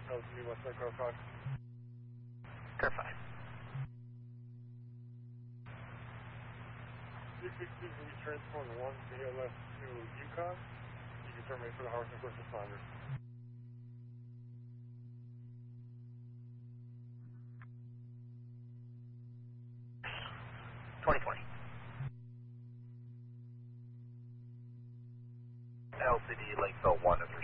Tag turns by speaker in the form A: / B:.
A: LTD West Side Car 5.
B: Car 5.
A: 360, we transport 1 BLS to Yukon. You can terminate for the Harrison first responders.
C: LCD Lakeville 1 is